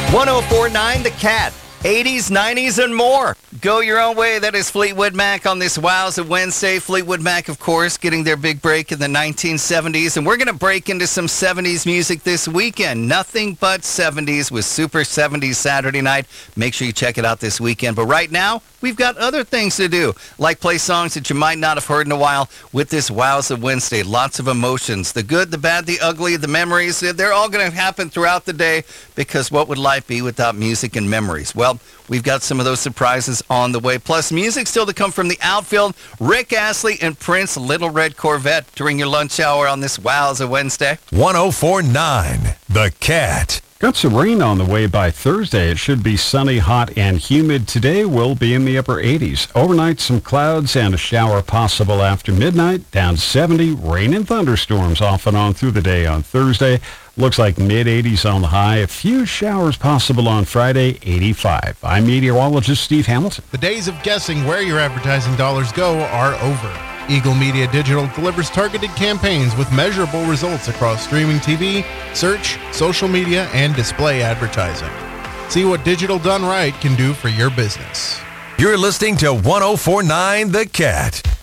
1049 The Cat. 80s, 90s, and more. Go your own way. That is Fleetwood Mac on this Wowza Wednesday. Fleetwood Mac, of course, getting their big break in the 1970s. And we're going to break into some 70s music this weekend. Nothing but 70s with Super 70s Saturday night. Make sure you check it out this weekend. But right now, we've got other things to do, like play songs that you might not have heard in a while with this Wowza Wednesday. Lots of emotions. The good, the bad, the ugly, the memories. They're all going to happen throughout the day because what would life be without music and memories? Well, we've got some of those surprises on the way. Plus, music still to come from the outfield. Rick Astley and Prince, Little Red Corvette during your lunch hour on this Wowza Wednesday. 1049 The Cat. Got some rain on the way by Thursday. It should be sunny, hot, and humid. Today will be in the upper 80s. Overnight, some clouds and a shower possible after midnight. Down 70, rain and thunderstorms off and on through the day on Thursday. Looks like mid-80s on the high. A few showers possible on Friday, 85. I'm meteorologist Steve Hamilton. The days of guessing where your advertising dollars go are over. Eagle Media Digital delivers targeted campaigns with measurable results across streaming TV, search, social media, and display advertising. See what digital done right can do for your business. You're listening to 1049 The Cat.